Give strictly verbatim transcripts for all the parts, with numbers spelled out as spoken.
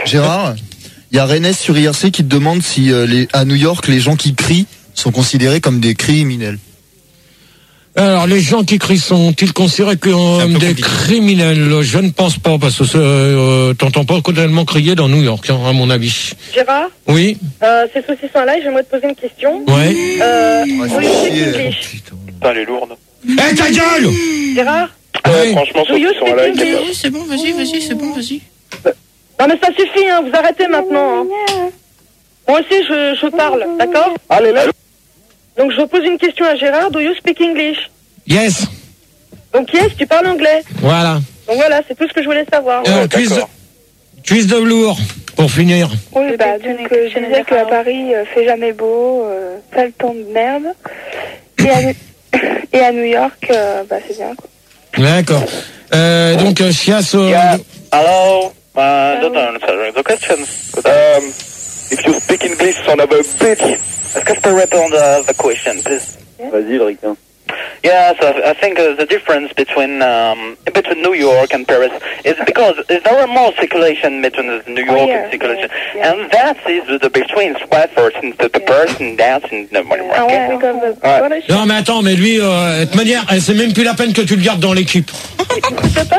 Gérard, il y a Rennes sur I R C qui te demande si euh, les, à New York, les gens qui crient sont considérés comme des criminels. Alors, les gens qui crient sont-ils considérés comme des criminels? Je ne pense pas, parce que euh, t'entends pas tellement crier dans New York, hein, à mon avis. Gérard? Oui. Euh, c'est Saucisson Live, j'aimerais te poser une question. Ouais. Euh, Ouais, do you c'est speak chier. English? Putain, elle est lourde. Eh, ta gueule! Gérard? Ouais, Oui. franchement, Do you Saucisson speak Live, English? Oui, c'est bon, vas-y, vas-y, c'est bon, vas-y. Non mais ça suffit, hein, vous arrêtez maintenant. Hein. Moi aussi je, je parle, d'accord? allez, là. Donc je pose une question à Gérard, do you speak English? Yes. Donc yes, tu parles anglais. Voilà. Donc voilà, c'est tout ce que je voulais savoir. Euh, cuisse, de, cuisse de velours, pour finir. Oui, bah, donc euh, je disais qu'à Paris, euh, fait jamais beau, euh, sale temps de merde. Et à, et à New York, euh, bah, c'est bien, quoi. D'accord. Euh, donc, euh, Chias... Euh, Yeah. Hello. Uh, don't answer the question. Um, if you speak English, son of a bitch. Est-ce que je peux répondre à the question, please? Vas-y, le ricain. Yes, I, I think uh, the difference between um, between New York and Paris is because there are more circulation between New York Oh, yeah, and circulation, yeah, yeah. and that is the between sweaters and the, the person dancing. The Ah ouais, c'est comme Ouais. Polish. Non, mais attends, mais lui, euh, de toute manière, euh, c'est même plus la peine que tu le gardes dans l'équipe. Je sais pas.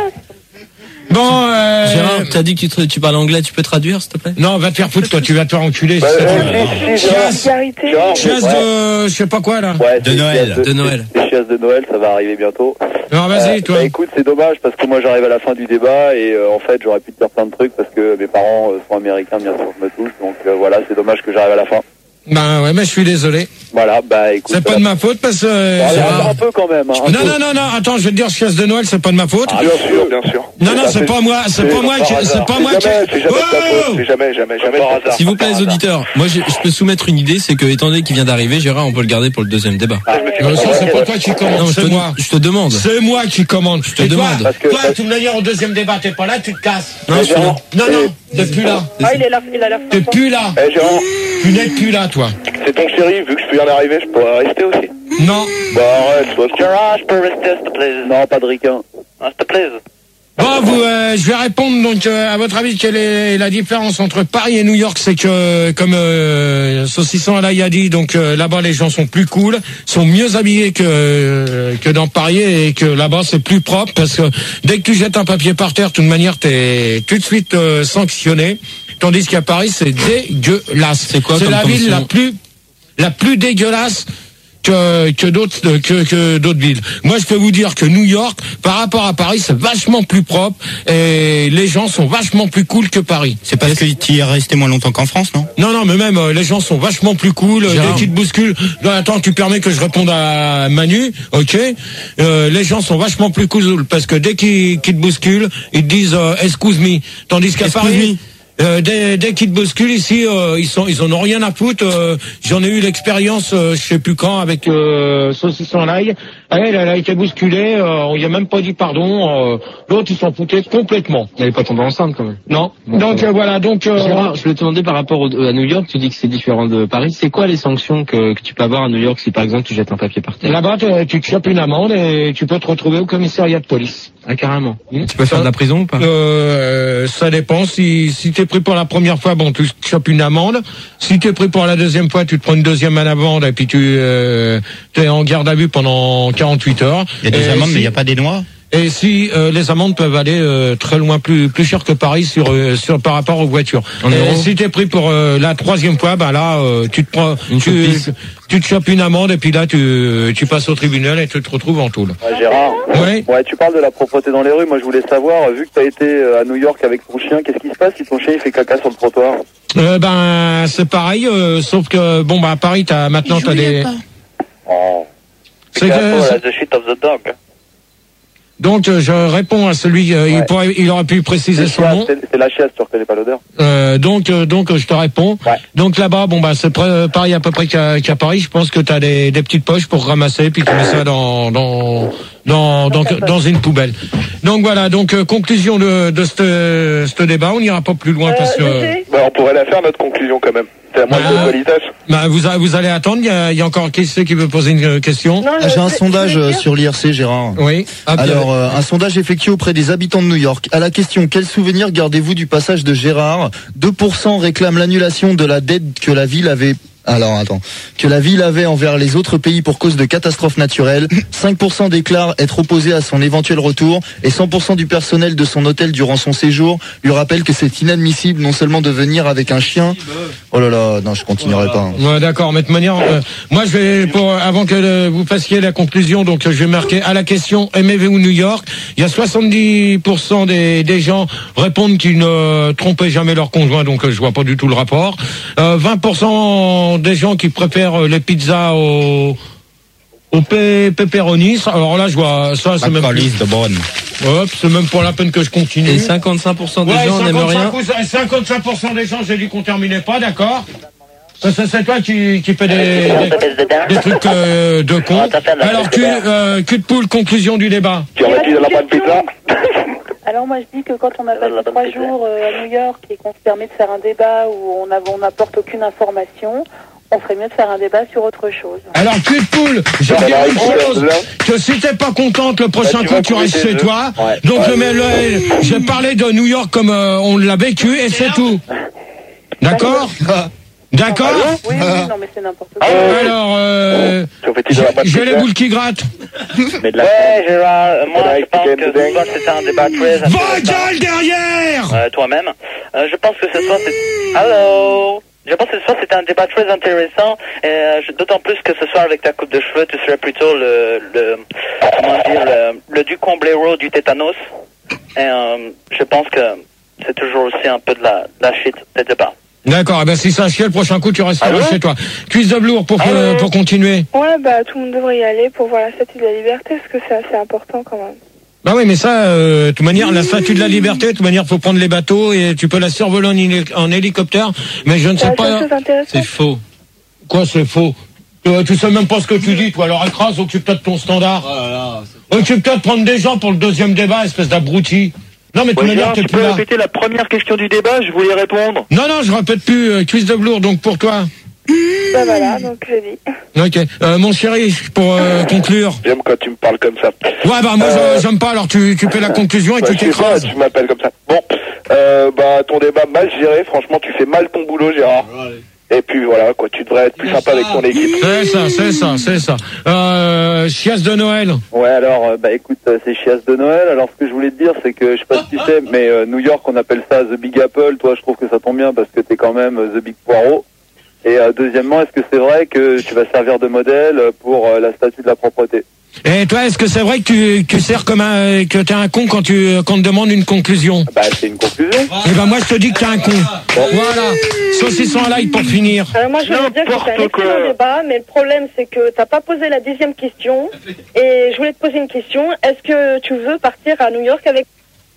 Bon, euh... Gérard, t'as dit que tu, tra- tu parles anglais, tu peux traduire, s'il te plaît? Non, va te faire foutre, toi, tu vas te faire enculer. Bah, c'est ça. euh, si, si, Gérard. Solidarité. Gérard, Chiasse ouais. de... je sais pas quoi, là. Ouais, De c'est Noël, chiasse de Noël. C'est chiasse de Noël, ça va arriver bientôt. Non, vas-y, Euh, toi. Bah, écoute, c'est dommage parce que moi j'arrive à la fin du débat et euh, en fait j'aurais pu te dire plein de trucs parce que mes parents euh, sont américains, bien sûr, je me touche. Donc euh, voilà, c'est dommage que j'arrive à la fin. Ben ouais, mais je suis désolé. Voilà, bah écoute. C'est pas ça de va. ma faute, parce que... euh, Bon, allez, Gérard- attends un peu quand même. Hein, un Non, peu. non, non, non, attends, je vais te dire, Chiasse de Noël, c'est pas de ma faute. Ah, Bien sûr, bien sûr. Non, non, ça c'est fait- pas moi, c'est c'est pas moi par qui... hasard. C'est pas C'est moi qui... jamais- c'est jamais de ta Oh faute, c'est jamais, jamais, jamais Par de ta faute. S'il vous plaît, les auditeurs, moi je, je peux soumettre une idée, c'est que étant donné qu'il vient d'arriver, Gérard, on peut le garder pour le deuxième débat. Ah, je me suis Euh, pas ça, c'est trompé. pas toi qui Non, commande, je c'est te, moi. je te demande. C'est moi qui commande. Je te demande. Toi, Parce que- toi, parce- de toute manière, au deuxième débat, t'es pas là, tu te casses. Non, je suis là. Non, non, t'es plus là. Ah, il est là, il a l'air T'es sympa. plus là. Eh, Gérard, Tu n'es plus là, toi. c'est ton chéri, vu que je viens d'arriver, je pourrais rester aussi. Non. Bah arrête, sois Gérard, je peux rester, s'il te plaît. Non, pas de ricain. Ah, s'il te plaît. Bon, vous, euh, je vais répondre, donc, euh, à votre avis, quelle est la différence entre Paris et New York? C'est que, comme euh, Saucisson là, il a dit, donc euh, là-bas, les gens sont plus cool, sont mieux habillés que euh, que dans Paris, et que là-bas, c'est plus propre, parce que dès que tu jettes un papier par terre, de toute manière, t'es tout de suite euh, sanctionné. Tandis qu'à Paris, c'est dégueulasse. C'est quoi C'est comme la ville sanction la plus la plus dégueulasse que que d'autres que que d'autres villes. Moi, je peux vous dire que New York, par rapport à Paris, c'est vachement plus propre et les gens sont vachement plus cool que Paris. C'est parce que tu y es resté moins longtemps qu'en France, non? Non, non, mais même euh, les gens sont vachement plus cool. euh, Gérard. Dès qu'ils te bousculent, non, attends, tu permets que je réponde à Manu, ok? Euh, les gens sont vachement plus cool parce que dès qu'ils qu'ils te bousculent, ils te disent euh, excuse me. Tandis qu'à Excuse Paris. Euh, dès, dès qu'ils te bousculent ici, euh, ils sont, ils en ont rien à foutre. Euh, j'en ai eu l'expérience, euh, je sais plus quand, avec euh, Saucisson l'ail. Elle, elle a été bousculée, euh, on lui a même pas dit pardon. Euh, L'autre, ils s'en foutaient complètement. Elle n'est pas tombée enceinte quand même. Non. Donc euh, voilà, donc. Euh, Gérard, je voulais te demander par rapport au- à New York, tu dis que c'est différent de Paris. C'est quoi les sanctions que, que tu peux avoir à New York si par exemple tu jettes un papier par terre? Là-bas, tu- tu te chopes une amende et tu peux te retrouver au commissariat de police. Ah carrément. Hmm. Tu peux faire de la prison ou pas? Euh, ça dépend. Si, si t'es pris pour la première fois, bon, tu te chopes une amende. Si t'es pris pour la deuxième fois, tu te prends une deuxième amende et puis tu euh, t'es en garde à vue pendant quarante-huit heures. Il y a des Et amendes, si- mais il n'y a pas des noix. Et si euh, les amendes peuvent aller euh, très loin, plus plus cher que Paris sur euh, sur par rapport aux voitures. En Et euros si t'es pris pour euh, la troisième fois, bah là euh, tu te prends, Une tu, chopisse. tu te chopes une amende et puis là tu tu passes au tribunal et tu te retrouves en tôle. Ouais, Gérard. Oui. Ouais, tu parles de la propreté dans les rues. Moi, je voulais savoir, vu que t'as été euh, à New York avec ton chien, qu'est-ce qui se passe si ton chien il fait caca sur le trottoir? Euh, ben c'est pareil, euh, sauf que bon bah à Paris t'as maintenant t'as des. Oh. C'est Careful, que- that's the shit of the dog. Donc euh, je réponds à celui, euh, il Ouais. pourrait, il aurait pu préciser C'est son chiasse, nom. c'est- c'est la chiasse, tu reconnais pas l'odeur? Euh, donc euh, donc euh, je te réponds. Ouais. Donc là-bas, bon bah c'est près- pareil à peu près qu'à qu'à Paris. Je pense que t'as des, des petites poches pour ramasser, puis tu mets ça dans dans dans dans, dans une poubelle. Donc voilà, donc euh, conclusion de de ce ce débat, on n'ira pas plus loin Euh, parce que je sais. Bah, on pourrait la faire, notre conclusion, quand même. C'est à moi Bah, de Qualitas. bah, vous a- vous allez attendre, il y a, il y a encore qui c'est qui veut poser une euh, question. Non, Ah, j'ai un je- sondage je voulais euh, dire- sur l'I R C, Gérard. Oui. Ah, bien. Alors, euh, un sondage effectué auprès des habitants de New York. À la question, quel souvenir gardez-vous du passage de Gérard? deux pour cent réclament l'annulation de la dette que la ville avait... Alors, attends. Que la ville avait envers les autres pays pour cause de catastrophes naturelles. cinq pour cent déclarent être opposés à son éventuel retour. Et cent pour cent du personnel de son hôtel durant son séjour lui rappelle que c'est inadmissible non seulement de venir avec un chien... Oh là là, non, je continuerai pas. Ouais, d'accord, mais de toute manière, euh, moi je vais, pour, avant que euh, vous fassiez la conclusion, donc euh, je vais marquer à la question aimez-vous New York? Il y a soixante-dix pour cent des, des gens répondent qu'ils ne trompaient jamais leur conjoint, donc euh, je vois pas du tout le rapport. Euh, vingt pour cent des gens qui préfèrent les pizzas au au pe- pepperoni. Alors là, je vois ça, c'est même plus, de bonne. hop, c'est même pas la peine que je continue. Et cinquante-cinq pour cent des Ouais, gens n'aiment rien. cinquante-cinq pour cent des gens, j'ai dit qu'on terminait pas, d'accord? Ça, ça, c'est toi qui, qui fais des, des, des trucs euh, de con. Alors, cul, euh, cul de poule, conclusion du débat. Tu aurais dû de la pâte pizza. Alors moi je dis que quand on a passé trois jours euh, à New York et qu'on se permet de faire un débat où on n'a- on n'apporte aucune information, on ferait mieux de faire un débat sur autre chose. Alors, cul de poule, je vais dire une chose, que si t'es pas contente, le prochain Bah, tu coup, vas tu restes couper chez tes toi. œufs. Donc, Ouais. je mets le, j'ai parlé de New York comme euh, on l'a vécu, et c'est tout. D'accord? D'accord? Oui, oui, non mais c'est n'importe quoi. Alors, euh, Tu fais-tu de la pâte j'ai les pizza? boules qui grattent. Mais de la Ouais, Gérard, euh, moi Ouais, je pense chicken que pudding. ce soir c'était un débat très Va intéressant. gueule derrière! Euh, toi-même. Euh, je pense que ce soir c'est... Allô? Je pense que ce soir c'était un débat très intéressant, et euh, je- d'autant plus que ce soir avec ta coupe de cheveux, tu serais plutôt le, le comment dire, le, le Ducomblero du tétanos. Et euh, je pense que c'est toujours aussi un peu de la, de la shit, des débats. D'accord, eh ben si c'est un chien, le prochain coup, tu resteras Allô chez toi. Cuisse de velours pour, euh, pour continuer. Ouais, bah tout le monde devrait y aller pour voir la statue de la liberté, parce que c'est assez important quand même. Bah oui, mais ça, euh, de toute manière, la statue de la liberté, de toute manière, faut prendre les bateaux et tu peux la survoler en, héli- en hélicoptère, mais je ne sais C'est pas... chose intéressante. C'est faux. Quoi, c'est faux? Euh, tu sais même pas ce que tu dis, toi, alors écrase, occupe-toi de ton standard. Occupe-toi de prendre des gens pour le deuxième débat, espèce d'abruti. Non, mais de toute Ouais, manière, Gérard, t'es tu plus peux là. répéter la première question du débat, je voulais répondre. Non, non, je répète plus, euh, cuisse de velours, donc pour toi. Bah voilà, donc j'ai dit. Ok. Euh, mon chéri, pour euh, conclure. J'aime quand tu me parles comme ça. Ouais, bah moi, Euh, je- j'aime pas, alors tu, tu fais la conclusion et Bah, tu je sais pas, t'écrases. tu m'appelles comme ça. Bon, euh, bah ton débat mal géré, franchement tu fais mal ton boulot Gérard. Et puis voilà quoi, tu devrais être plus sympa avec ton équipe. C'est ça, c'est ça, c'est ça. Euh, chiasse de Noël. Ouais alors euh, bah écoute euh, c'est chiasse de Noël. Alors ce que je voulais te dire c'est que je sais pas si tu sais mais euh, New York on appelle ça The Big Apple. Toi je trouve que ça tombe bien parce que t'es quand même euh, The Big Poireau. Et euh, deuxièmement est-ce que c'est vrai que tu vas servir de modèle pour euh, la statue de la propreté? Et toi, est-ce que c'est vrai que tu, tu sers comme un, que t'es un con quand tu, quand on te demande une conclusion? Bah c'est une conclusion. Eh ben, moi, je te dis que t'es un con. Voilà. Saucisson à l'ail pour finir. Euh, moi, je veux dire que c'est un N'importe quoi. excellent débat, mais le problème, c'est que t'as pas posé la deuxième question. Et je voulais te poser une question. Est-ce que tu veux partir à New York avec...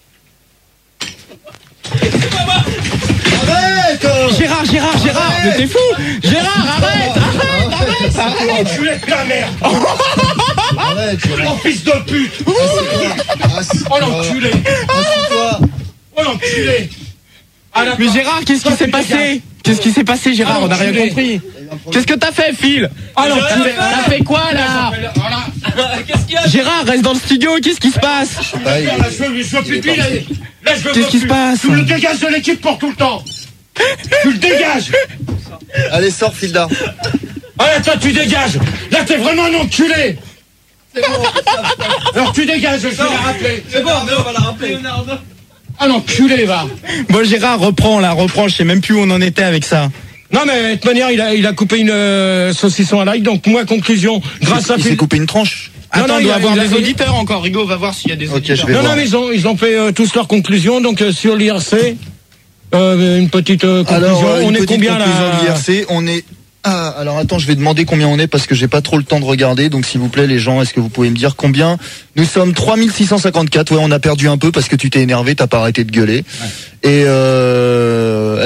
Gérard, Gérard, Gérard, mais t'es fou! Gérard, arrête! Arrête! Arrête! Enculé de la merde! Arrête, Oh, fils de pute! Oh, l'enculé! Oh, l'enculé! Ah, d'accord. Mais Gérard, qu'est-ce qui s'est passé? Qu'est-ce qui s'est passé, Gérard? On n'a rien compris. Qu'est-ce que t'as fait, Phil? Ah, l'enculé! T'as fait quoi, là? Voilà. Qu'est-ce qu'il y a? Gérard, reste dans le studio, qu'est-ce qui se passe? Là, je veux, je veux plus de lui, là. Là, je veux Qu'est-ce qui plus. se passe? Tu le dégages de l'équipe pour tout le temps. Tu le dégages. Allez, sors, Filda. Ah, toi, tu dégages. Là, t'es vraiment un enculé. Alors, tu dégages, je vais la rappeler. C'est bon, mais on va la rappeler. Ah, l'enculé, va. Bon, Gérard, reprends, là, reprends, je sais même plus où on en était avec ça. Non, mais de toute manière, il a, il a coupé une euh, saucisson à l'ail. Donc, moi, conclusion, grâce à Il s'est Phil. coupé une tranche. Non, Attends, non, on il doit a- avoir il a- des il- auditeurs encore. Rigo, va voir s'il y a des Ok, auditeurs. je vais Non, voir. non, mais ils ont, ils ont fait euh, tous leurs conclusions. Donc, euh, sur l'I R C, euh, une petite euh, conclusion. Alors, euh, on une est petite combien, conclusion là? de l'I R C, on est... Ah, alors attends, je vais demander combien on est parce que j'ai pas trop le temps de regarder. Donc s'il vous plaît les gens, est-ce que vous pouvez me dire combien? Nous sommes trois mille six cent cinquante-quatre. Ouais, on a perdu un peu parce que tu t'es énervé, t'as pas arrêté de gueuler. Et euh,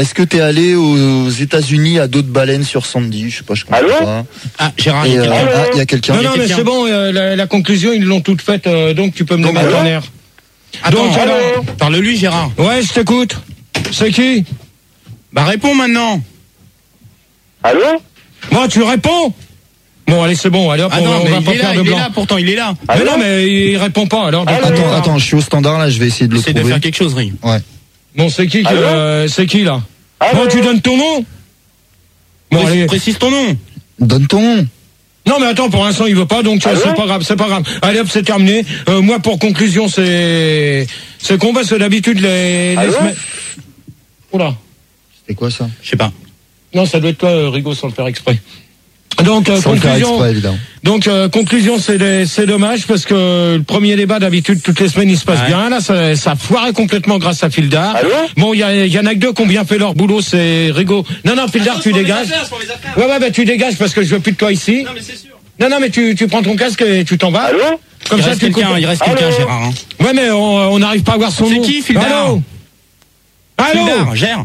est-ce que t'es allé aux États-Unis à dos de baleine sur Sandy? Je sais pas, je comprends Allô pas. Ah, Gérard, Et, il y a euh, quelqu'un. ah, il y a quelqu'un. Non, non, mais c'est bon, euh, la, la conclusion, ils l'ont toute faite, euh, donc tu peux me le Donc, mettre alors en air. Attends, Donc, alors, parle-lui, Gérard. ouais, je t'écoute. C'est qui? Bah, réponds maintenant. Allô? Moi, tu réponds? Bon, allez, c'est bon, allez hop, Ah on, non, on mais va il pas est faire là, de il est blanc. là, pourtant, il est là. Mais Allô non, mais il répond pas, alors. donc, Allô Attends, attends, je suis au standard là, je vais essayer de le Essaye de trouver. faire quelque chose, Ri. Ouais. Bon, c'est qui, qui Allô euh, c'est qui, là? Allô Bon, tu donnes ton nom? Bon, Précise, allez. précise ton nom. Donne ton nom. Non, mais attends, pour l'instant, il veut pas, donc euh, Allô c'est pas grave, c'est pas grave. Allez hop, c'est terminé. Euh, moi, pour conclusion, c'est, c'est qu'on va, c'est d'habitude les, les Allô semaines. Oula. C'est quoi ça? Je sais pas. Non, ça doit être toi, euh, Rigaud, sans le faire exprès. Donc, euh, Sans le faire conclusion. exprès, évidemment. Donc, euh, conclusion, c'est des- c'est dommage parce que le premier débat, d'habitude, toutes les semaines, il se passe Ouais. bien. Là, ça, ça a foiré complètement grâce à Fildar. Allô Bon, il y, a- il y en a que deux qui ont bien fait leur boulot, c'est Rigaud. Non, non, Fildar, tu dégages. Ouais, ouais, bah, tu dégages parce que je veux plus de toi ici. Non, mais c'est sûr. Non, non, mais tu, tu prends ton casque et tu t'en vas. Allô? Comme Il ça, reste tu quelqu'un, coupes. il reste quelqu'un, Allô Gérard. Hein. Ouais, mais on on n'arrive pas à voir son C'est nom. qui, Fildar? Allô? Allô? Fildar, gère.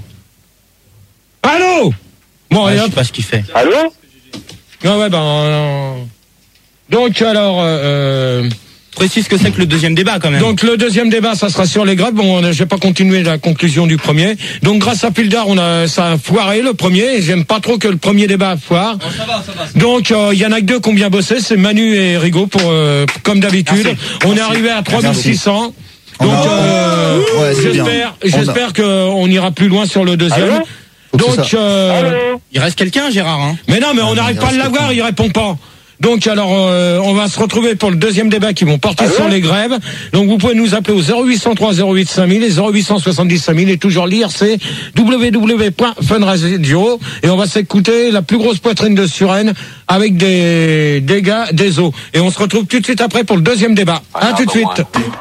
Allô? Bon, Ah, allez je hop. sais pas ce qu'il fait. Allô? Ouais, ouais, ben, euh, donc, alors, euh, euh, Précise ce que c'est que le deuxième débat, quand même. donc le deuxième débat, ça sera sur les grèves. Bon, je vais pas continuer la conclusion du premier. Donc, grâce à Fildar, on a, ça a foiré le premier. Et j'aime pas trop que le premier débat foire. ça va, ça va. Donc, il y en a que deux qui ont bien bossé, c'est Manu et Rigaud pour, euh, comme d'habitude. Merci. On est arrivé à trois mille six cents. Donc, On a- euh, Ouais, c'est bien. j'espère, On a- j'espère qu'on ira plus loin sur le deuxième. Allô Faut que Donc, ça- euh, Allô? Il reste quelqu'un, Gérard. Hein. mais non, mais on Ah, n'arrive il pas à reste l'avoir, quelqu'un. il répond pas. Donc alors euh, on va se retrouver pour le deuxième débat qui vont porter Allô sur les grèves. Donc vous pouvez nous appeler au zéro huit cent trois zéro huit cinq mille et zéro huit cent soixante-dix cinq mille et toujours lire c'est w w w point fun radio et on va s'écouter la plus grosse poitrine de Suresnes avec des dégâts des eaux. Et on se retrouve tout de suite après pour le deuxième débat. À tout de suite.